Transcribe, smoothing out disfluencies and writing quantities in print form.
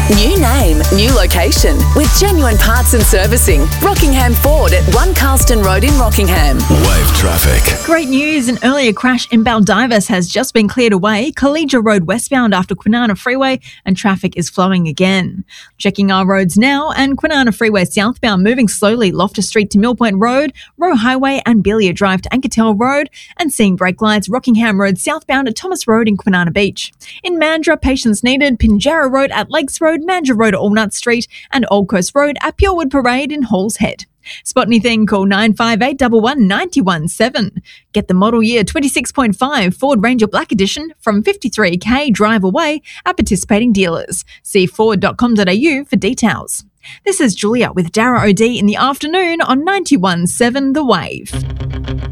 New name, new location with genuine parts and servicing. Rockingham Ford at 1 Carlston Road in Rockingham. Wave traffic. Great news, an earlier crash in Baldivis has just been cleared away, Collegia Road westbound after Kwinana Freeway, and traffic is flowing again. Checking our roads now, and Kwinana Freeway southbound moving slowly Loftus Street to Millpoint Road, Roe Highway and Belia Drive to Ankertel Road, and seeing brake lights Rockingham Road southbound at Thomas Road in Kwinana Beach. In Mandurah, patience needed, Pinjarra Road at Lakes Road, Mandurah Road at Allnut Street, and Old Coast Road at Purewood Parade in Halls Head. Spot anything, call 958 11 917. Get the model year 26.5 Ford Ranger Black Edition from 53k drive away at participating dealers. See ford.com.au for details. This is Julia with Dara O'D in the afternoon on 91.7 The Wave.